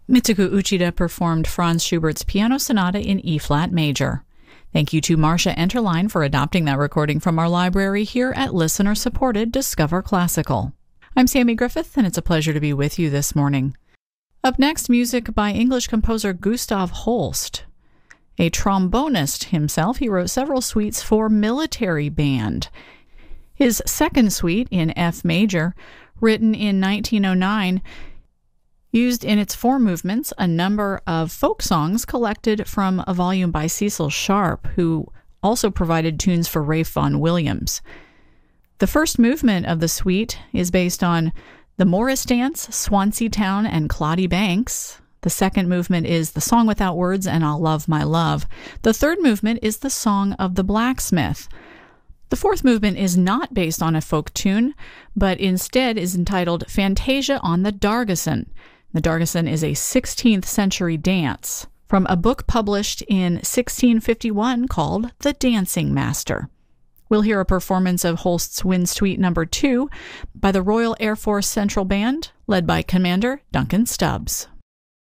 Mitsuko Uchida performed Franz Schubert's Piano Sonata in E-flat major. Thank you to Marcia Enterline for adopting that recording from our library here at listener-supported Discover Classical. I'm Sammy Griffith, and it's a pleasure to be with you this morning. Up next, music by English composer Gustav Holst. A trombonist himself, he wrote several suites for military band. His second suite in F major, written in 1909, used in its four movements a number of folk songs collected from a volume by Cecil Sharp, who also provided tunes for Ralph Vaughan Williams. The first movement of the suite is based on The Morris Dance, Swansea Town, and Cloddy Banks. The second movement is The Song Without Words and I'll Love My Love. The third movement is The Song of the Blacksmith. The fourth movement is not based on a folk tune, but instead is entitled Fantasia on the Darghesan. The Darghesan is a 16th century dance from a book published in 1651 called The Dancing Master. We'll hear a performance of Holst's Wind Suite No. 2 by the Royal Air Force Central Band, led by Commander Duncan Stubbs.